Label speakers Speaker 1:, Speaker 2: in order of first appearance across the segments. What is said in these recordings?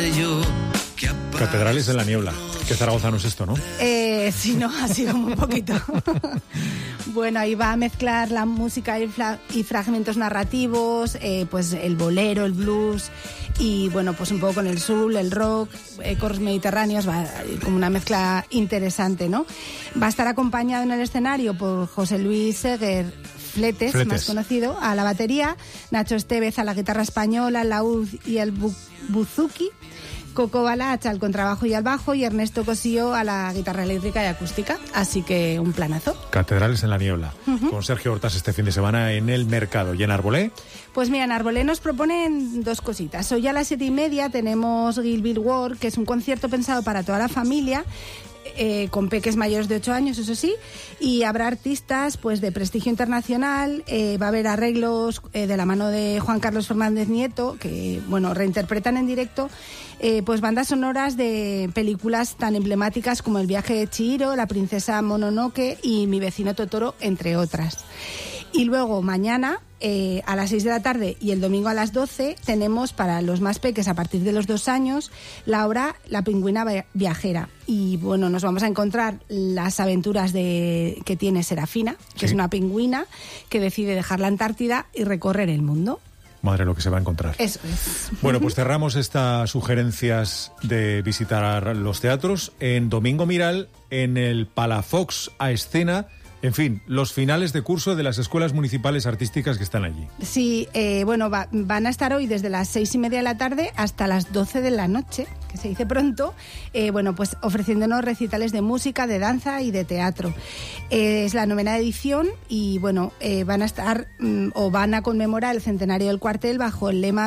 Speaker 1: rayo que
Speaker 2: Catedrales en la niebla. Que Zaragoza no es esto, ¿no?
Speaker 3: Sí, no, ha sido un poquito. Bueno, ahí va a mezclar la música y fragmentos narrativos, pues el bolero, el blues y bueno, pues un poco con el soul, el rock, coros mediterráneos, va como una mezcla interesante, ¿no? Va a estar acompañado en el escenario por José Luis Seger Fletes, más conocido, a la batería, Nacho Estevez a la guitarra española, al laúd y el buzuki, Coco Balach al contrabajo y al bajo y Ernesto Cosío a la guitarra eléctrica y acústica. Así que un planazo.
Speaker 2: Catedrales en la niebla. Con Sergio Hortas este fin de semana en el Mercado. ¿Y en Arbolé?
Speaker 3: Pues mira, en Arbolé nos proponen dos cositas. Hoy a las 7:30 tenemos Gil Bill World, que es un concierto pensado para toda la familia, con peques mayores de 8 años, eso sí, y habrá artistas pues de prestigio internacional, va a haber arreglos de la mano de Juan Carlos Fernández Nieto, que bueno, reinterpretan en directo pues bandas sonoras de películas tan emblemáticas como El viaje de Chihiro, La princesa Mononoke y Mi vecino Totoro, entre otras. Y luego mañana a las 6 de la tarde y el domingo a las 12 tenemos para los más peques a partir de los 2 años la obra La pingüina viajera. Y bueno, nos vamos a encontrar las aventuras que tiene Serafina, que es una pingüina que decide dejar la Antártida y recorrer el mundo.
Speaker 2: Madre, lo que se va a encontrar.
Speaker 3: Eso es.
Speaker 2: Bueno, pues cerramos estas sugerencias de visitar los teatros en Domingo Miral, en el Palafox a escena. En fin, los finales de curso de las escuelas municipales artísticas que están allí.
Speaker 3: Sí, bueno, van a estar hoy desde las 6:30 de la tarde hasta las 12 de la noche, que se dice pronto, bueno, pues ofreciéndonos recitales de música, de danza y de teatro. Es la 9ª edición y, bueno, van a estar o van a conmemorar el centenario del cuartel bajo el lema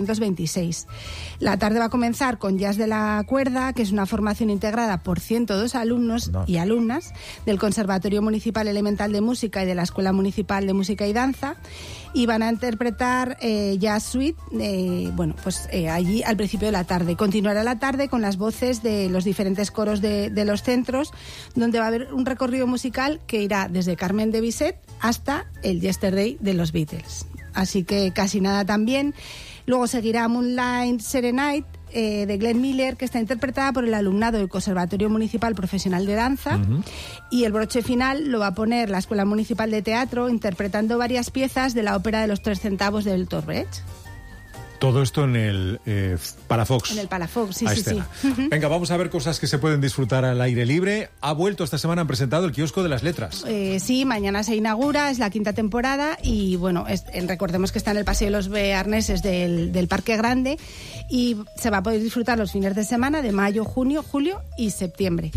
Speaker 3: 1926. La tarde va a comenzar con Jazz de la Cuerda, que es una formación integrada por 102 alumnos y alumnas del Conservatorio Municipal Elemental de Música y de la Escuela Municipal de Música y Danza, y van a interpretar Jazz Suite, bueno, pues allí al principio de la tarde. Continuará la tarde con las voces de los diferentes coros de los centros, donde va a haber un recorrido musical que irá desde Carmen de Bizet hasta el Yesterday de los Beatles. Así que casi nada también. Luego seguirá Moonlight Serenade, de Glenn Miller, que está interpretada por el alumnado del Conservatorio Municipal Profesional de Danza, y el broche final lo va a poner la Escuela Municipal de Teatro interpretando varias piezas de la ópera de los 3 centavos de Bertolt Brecht.
Speaker 2: Todo esto en el Palafox.
Speaker 3: En el Palafox, sí.
Speaker 2: Venga, vamos a ver cosas que se pueden disfrutar al aire libre. Ha vuelto esta semana, han presentado el Kiosco de las Letras.
Speaker 3: Sí, mañana se inaugura, es la 5ª temporada y bueno, recordemos que está en el Paseo de los Bearneses del Parque Grande y se va a poder disfrutar los fines de semana de mayo, junio, julio y septiembre.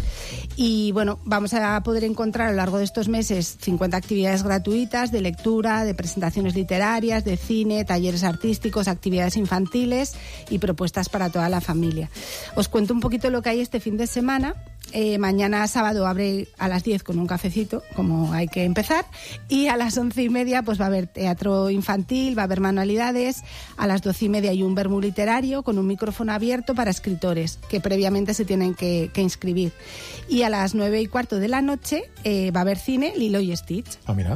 Speaker 3: Y bueno, vamos a poder encontrar a lo largo de estos meses 50 actividades gratuitas de lectura, de presentaciones literarias, de cine, talleres artísticos, actividades infantiles y propuestas para toda la familia. Os cuento un poquito lo que hay este fin de semana. Mañana sábado abre a las 10 con un cafecito, como hay que empezar, y a las 11:30 pues va a haber teatro infantil, va a haber manualidades, a las 12:30 hay un vermú literario con un micrófono abierto para escritores que previamente se tienen que inscribir, y a las 9:15 de la noche va a haber cine Lilo y Stitch.
Speaker 2: Ah, mira.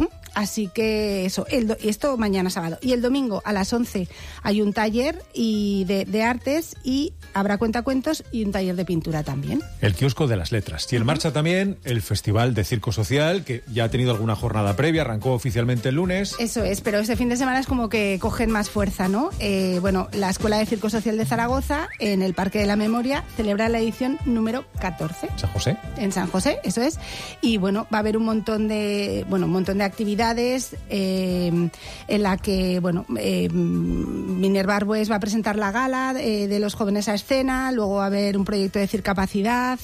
Speaker 3: Así que eso, esto mañana sábado. Y el domingo a las 11 hay un taller de artes y habrá cuentacuentos y un taller de pintura también.
Speaker 2: El Kiosco de las Letras. Y en marcha también el Festival de Circo Social, que ya ha tenido alguna jornada previa, arrancó oficialmente el lunes.
Speaker 3: Eso es, pero este fin de semana es como que cogen más fuerza, ¿no? Bueno, la Escuela de Circo Social de Zaragoza, en el Parque de la Memoria, celebra la edición número 14.
Speaker 2: ¿San José?
Speaker 3: En San José, eso es. Y bueno, va a haber un montón de actividades en la que, bueno, Minerva Arbues va a presentar la gala de los jóvenes a escena, luego va a haber un proyecto de Circapacidad.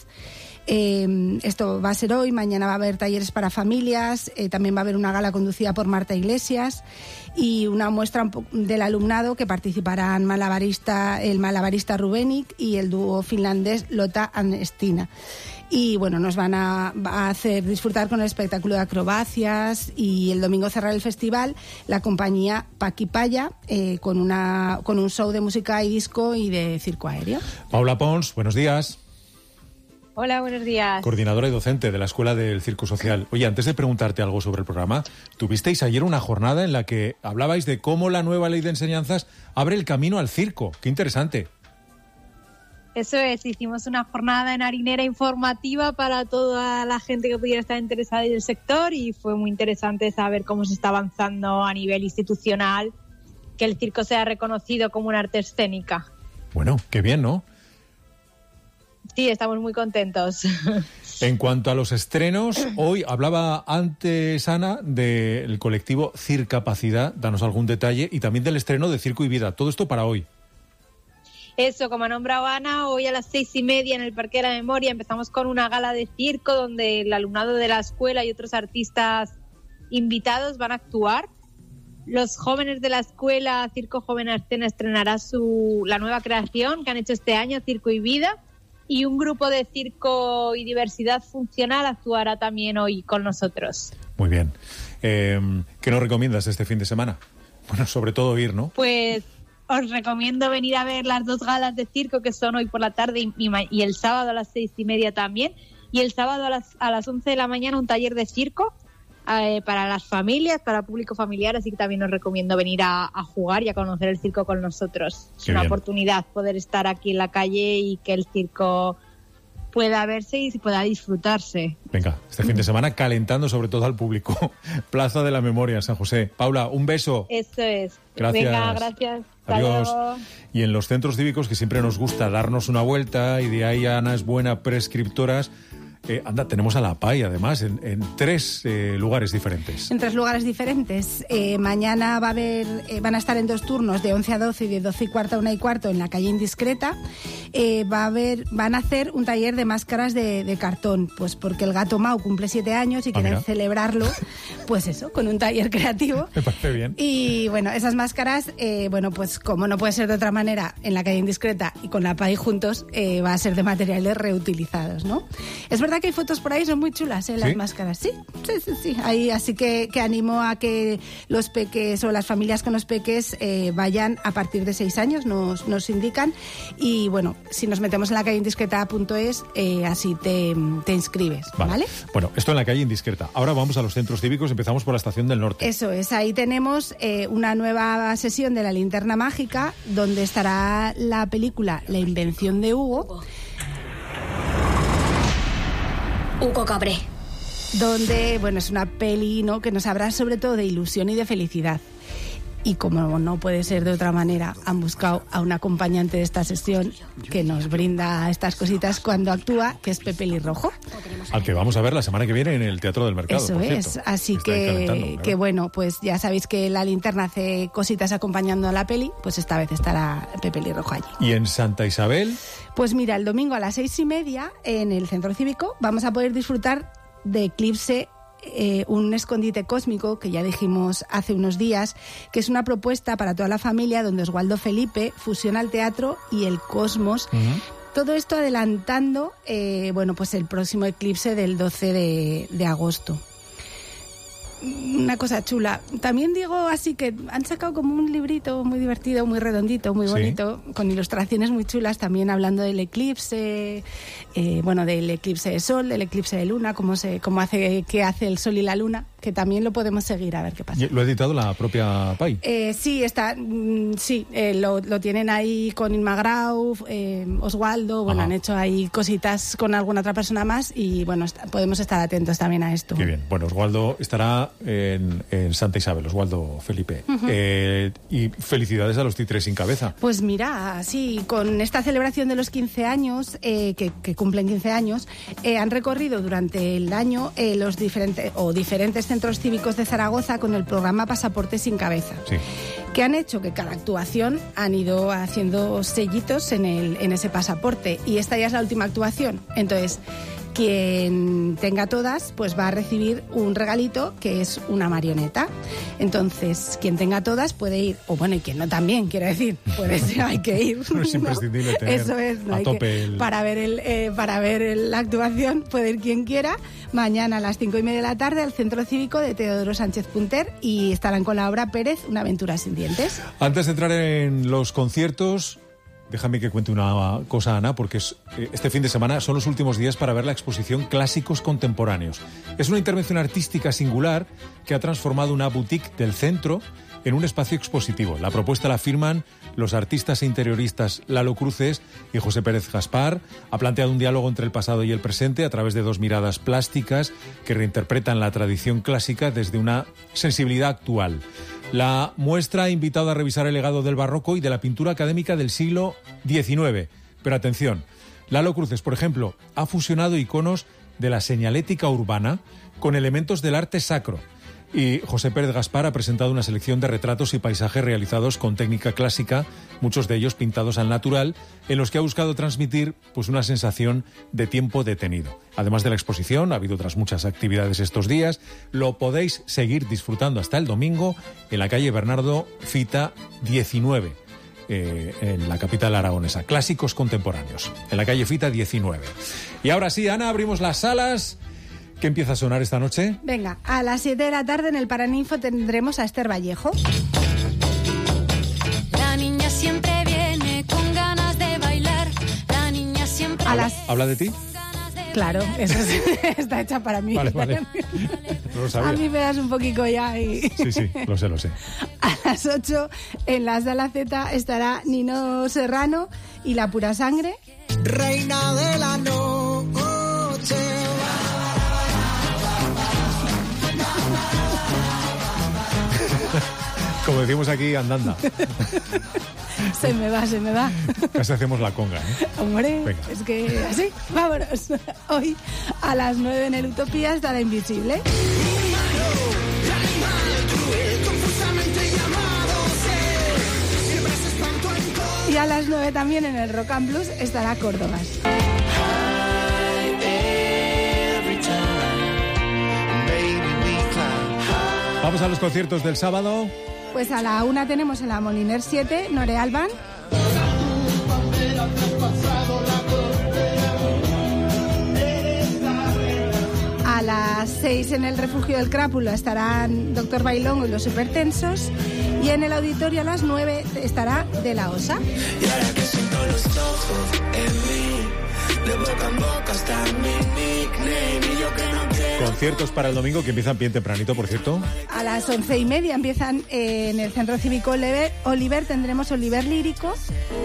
Speaker 3: Esto va a ser hoy, mañana va a haber talleres para familias, también va a haber una gala conducida por Marta Iglesias y una muestra del alumnado que participarán el malabarista Rubenik y el dúo finlandés Lotta Anestina. Y bueno, nos va a hacer disfrutar con el espectáculo de acrobacias y el domingo cerrar el festival la compañía Paquipaya con un show de música y disco y de circo aéreo.
Speaker 2: Paula Pons, buenos días.
Speaker 4: Hola, buenos días.
Speaker 2: Coordinadora y docente de la Escuela del Circo Social. Oye, antes de preguntarte algo sobre el programa, tuvisteis ayer una jornada en la que hablabais de cómo la nueva ley de enseñanzas abre el camino al circo. ¡Qué interesante!
Speaker 4: Eso es, hicimos una jornada en Harinera informativa para toda la gente que pudiera estar interesada en el sector y fue muy interesante saber cómo se está avanzando a nivel institucional, que el circo sea reconocido como un arte escénica.
Speaker 2: Bueno, qué bien, ¿no?
Speaker 4: Sí, estamos muy contentos.
Speaker 2: En cuanto a los estrenos, hoy hablaba antes Ana del colectivo Circapacidad, danos algún detalle, y también del estreno de Circo y Vida. Todo esto para hoy.
Speaker 4: Eso, como ha nombrado Ana, hoy a las 6:30 en el Parque de la Memoria empezamos con una gala de circo donde el alumnado de la escuela y otros artistas invitados van a actuar. Los jóvenes de la escuela Circo Joven a Escena estrenará la nueva creación que han hecho este año, Circo y Vida, y un grupo de circo y diversidad funcional actuará también hoy con nosotros.
Speaker 2: Muy bien. ¿Qué nos recomiendas este fin de semana? Bueno, sobre todo ir, ¿no?
Speaker 4: Pues os recomiendo venir a ver las dos galas de circo que son hoy por la tarde y el sábado a las 6:30 también. Y el sábado a las 11 de la mañana un taller de circo para las familias, para público familiar. Así que también os recomiendo venir a jugar y a conocer el circo con nosotros. Es una oportunidad poder estar aquí en la calle y que el circo pueda verse y pueda disfrutarse.
Speaker 2: Venga, este fin de semana calentando sobre todo al público. Plaza de la Memoria, San José. Paula, un beso.
Speaker 4: Eso es.
Speaker 2: Gracias.
Speaker 4: Venga, gracias.
Speaker 2: Adiós.
Speaker 4: Hasta luego.
Speaker 2: Y en los centros cívicos, que siempre nos gusta darnos una vuelta, y de ahí Ana es buena prescriptoras. Tenemos a la PAI, además, en 3 lugares diferentes.
Speaker 3: En 3 lugares diferentes. Mañana van a estar en 2 turnos, de 11 a 12 y de 12 y cuarto a 1 y cuarto, en la calle Indiscreta. Van a hacer un taller de máscaras de cartón, pues porque el gato Mau cumple 7 años y quieren celebrarlo, pues eso, con un taller creativo.
Speaker 2: Me parece bien.
Speaker 3: Y bueno, esas máscaras, pues como no puede ser de otra manera, en la calle Indiscreta y con la PAI juntos, va a ser de materiales reutilizados, ¿no? Es verdad que hay fotos por ahí, son muy chulas, las
Speaker 2: ¿Sí?
Speaker 3: máscaras. Sí. Ahí, así que animo a que los peques o las familias con los peques vayan a partir de 6 años, nos indican. Y bueno, si nos metemos en la calle indiscreta.es, así te inscribes, ¿vale?
Speaker 2: Bueno, esto en la calle Indiscreta. Ahora vamos a los centros cívicos, empezamos por la Estación del Norte.
Speaker 3: Eso es, ahí tenemos una nueva sesión de la Linterna Mágica, donde estará la película La Invención de Hugo.
Speaker 1: Hugo Cabré.
Speaker 3: Donde, bueno, es una peli, ¿no?, que nos habla sobre todo de ilusión y de felicidad. Y como no puede ser de otra manera, han buscado a un acompañante de esta sesión que nos brinda estas cositas cuando actúa, que es Pepe Lirrojo.
Speaker 2: Al que vamos a ver la semana que viene en el Teatro del Mercado.
Speaker 3: Eso
Speaker 2: por
Speaker 3: es,
Speaker 2: cierto.
Speaker 3: así que bueno, pues ya sabéis que la Linterna hace cositas acompañando a la peli, pues esta vez estará Pepe Lirrojo allí.
Speaker 2: ¿Y en Santa Isabel?
Speaker 3: Pues mira, el domingo a las 6:30 en el Centro Cívico vamos a poder disfrutar de Eclipse, un escondite cósmico, que ya dijimos hace unos días, que es una propuesta para toda la familia donde Oswaldo Felipe fusiona el teatro y el cosmos. Todo esto adelantando pues el próximo eclipse del 12 de agosto. Una cosa chula. También digo así que han sacado como un librito muy divertido, muy redondito, muy bonito, con ilustraciones muy chulas, también hablando del eclipse, del eclipse de sol, del eclipse de luna, qué hace el sol y la luna, que también lo podemos seguir a ver qué pasa.
Speaker 2: ¿Lo ha editado la propia PAI?
Speaker 3: Sí, lo tienen ahí con Inma Grau, Oswaldo, han hecho ahí cositas con alguna otra persona más y bueno, podemos estar atentos también a esto.
Speaker 2: Qué bien. Bueno, Oswaldo estará en Santa Isabel, Oswaldo Felipe. Y felicidades a los Títeres sin Cabeza.
Speaker 3: Pues mira, sí, con esta celebración de los 15 años, que cumplen 15 años, han recorrido durante el año los diferentes centros cívicos de Zaragoza con el programa Pasaporte sin Cabeza. Sí. Que han hecho que cada actuación han ido haciendo sellitos en ese pasaporte. Y esta ya es la última actuación. Entonces, quien tenga todas, pues va a recibir un regalito que es una marioneta. Entonces, quien tenga todas puede ir, y quien no también, quiero decir, hay que ir.
Speaker 2: No es imprescindible tener
Speaker 3: eso es, a tope para ver la actuación puede ir quien quiera. Mañana a las 5:30 de la tarde al Centro Cívico de Teodoro Sánchez Punter y estarán con la obra Pérez, una aventura sin dientes.
Speaker 2: Antes de entrar en los conciertos, déjame que cuente una cosa, Ana, porque este fin de semana son los últimos días para ver la exposición Clásicos Contemporáneos. Es una intervención artística singular que ha transformado una boutique del centro en un espacio expositivo. La propuesta la firman los artistas e interioristas Lalo Cruces y José Pérez Gaspar. Ha planteado un diálogo entre el pasado y el presente a través de dos miradas plásticas que reinterpretan la tradición clásica desde una sensibilidad actual. La muestra ha invitado a revisar el legado del barroco y de la pintura académica del siglo XIX. Pero atención, Lalo Cruces, por ejemplo, ha fusionado iconos de la señalética urbana con elementos del arte sacro. Y José Pérez Gaspar ha presentado una selección de retratos y paisajes realizados con técnica clásica, muchos de ellos pintados al natural, en los que ha buscado transmitir pues una sensación de tiempo detenido. Además de la exposición, ha habido otras muchas actividades estos días. Lo podéis seguir disfrutando hasta el domingo en la calle Bernardo Fita 19, en la capital aragonesa. Clásicos contemporáneos, en la calle Fita 19. Y ahora sí, Ana, abrimos las salas. ¿Qué empieza a sonar esta noche? Venga,
Speaker 3: a las 7 de la tarde en el Paraninfo tendremos a Esther Vallejo.
Speaker 5: La niña siempre viene con ganas de bailar. La niña siempre...
Speaker 2: ¿Habla de ti?
Speaker 3: Claro, eso sí, está hecha para mí.
Speaker 2: Vale. No lo sabía.
Speaker 3: A mí me das un poquito ya y...
Speaker 2: Sí, lo sé.
Speaker 3: A las 8 en la Sala Z estará Nino Serrano y La Pura Sangre.
Speaker 6: Reina de la noche.
Speaker 2: Como decimos aquí, andanda.
Speaker 3: Se me va.
Speaker 2: Casi hacemos la conga, ¿eh?
Speaker 3: Hombre,
Speaker 2: venga.
Speaker 3: Es que así, vámonos. Hoy a las 9 en el Utopía estará Invisible. Y a las 9 también en el Rock and Blues estará Córdoba.
Speaker 2: Vamos a los conciertos del sábado.
Speaker 3: Pues a la 1 tenemos en la Moliner 7, Nore Alban. A las 6 en el Refugio del Crápulo estarán Doctor Bailongo y los Supertensos. Y en el auditorio a las 9 estará De La Osa.
Speaker 6: Y ahora que siento los ojos en mí, de boca en boca está mi nickname y yo que no quiero.
Speaker 2: Conciertos para el domingo que empiezan bien tempranito, por cierto.
Speaker 3: A las 11:30 empiezan en el Centro Cívico Oliver, tendremos Oliver Lírico.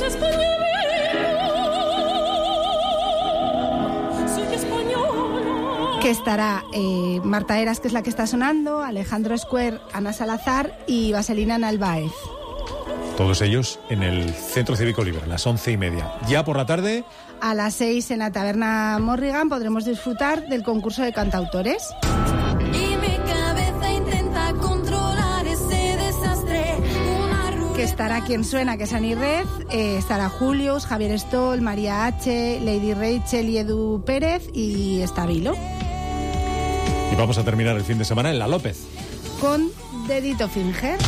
Speaker 3: Que estará Marta Eras, que es la que está sonando, Alejandro Square, Ana Salazar y Vaselina Nalváez.
Speaker 2: Todos ellos en el Centro Cívico Oliver, a las 11:30. Ya por la tarde...
Speaker 3: A las 6 en la Taberna Morrigan podremos disfrutar del concurso de cantautores.
Speaker 5: Y mi cabeza intenta controlar ese desastre.
Speaker 3: Que estará Quien Suena, que es Ani Red, estará Julius, Javier Stoll, María H., Lady Rachel y Edu Pérez y Estabilo.
Speaker 2: Y vamos a terminar el fin de semana en La López.
Speaker 3: Con Dedito Finger.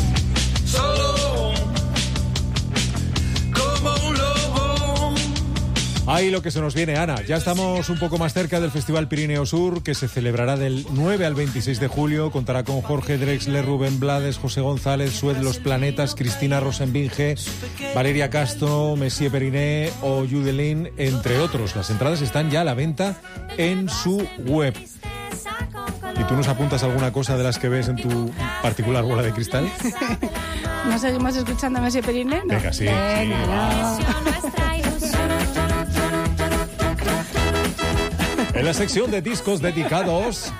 Speaker 2: Ahí lo que se nos viene, Ana. Ya estamos un poco más cerca del Festival Pirineo Sur, que se celebrará del 9 al 26 de julio. Contará con Jorge Drexler, Rubén Blades, José González, Sued Los Planetas, Cristina Rosenbinge, Valeria Castro, Messier Periné o Judelín, entre otros. Las entradas están ya a la venta en su web. ¿Y tú nos apuntas alguna cosa de las que ves en tu particular bola de cristal?
Speaker 3: ¿No seguimos escuchando a Messier Periné? No.
Speaker 2: Venga, sí. En la sección de discos dedicados.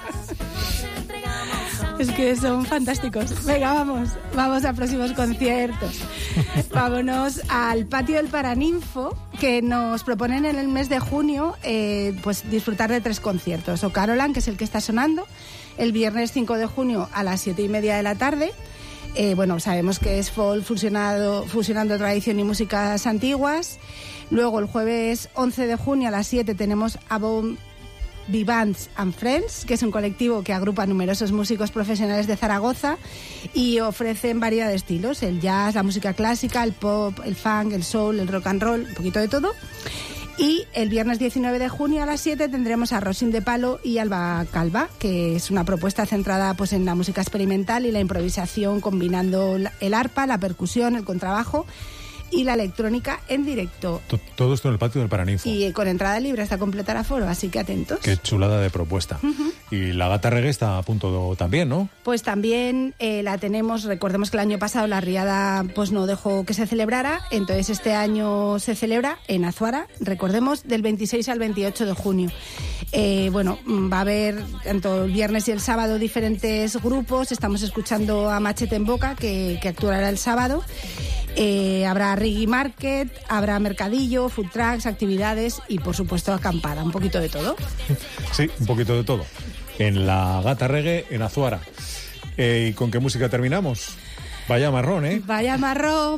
Speaker 3: Es que son fantásticos. Venga, vamos a próximos conciertos. Vámonos al patio del Paraninfo, que nos proponen en el mes de junio pues disfrutar de 3 conciertos. O Carolan, que es el que está sonando, el viernes 5 de junio a las 7:30 de la tarde. Bueno, sabemos que es folk fusionando tradición y músicas antiguas. Luego el jueves 11 de junio a las 7 tenemos a Bon Vivants and Friends, que es un colectivo que agrupa numerosos músicos profesionales de Zaragoza y ofrecen variedad de estilos: el jazz, la música clásica, el pop, el funk, el soul, el rock and roll, un poquito de todo. Y el viernes 19 de junio a las 7 tendremos a Rosín de Palo y Alba Calva, que es una propuesta centrada pues en la música experimental y la improvisación, combinando el arpa, la percusión, el contrabajo y la electrónica en directo.
Speaker 2: Todo esto en el patio del Paraninfo.
Speaker 3: Y con entrada libre hasta completar aforo, así que atentos.
Speaker 2: Qué chulada de propuesta. Y la Gata Reggae está a punto también, ¿no?
Speaker 3: Pues también la tenemos, recordemos que el año pasado la riada pues no dejó que se celebrara, entonces este año se celebra en Azuara, recordemos, del 26 al 28 de junio. Va a haber tanto el viernes y el sábado diferentes grupos, estamos escuchando a Machete en Boca, que actuará el sábado. Habrá Reggae Market, habrá mercadillo, food trucks, actividades y por supuesto acampada, un poquito de todo.
Speaker 2: Sí, un poquito de todo. En la Gata Reggae, en Azuara. ¿Y con qué música terminamos? Vaya marrón, ¿eh?
Speaker 3: Vaya marrón.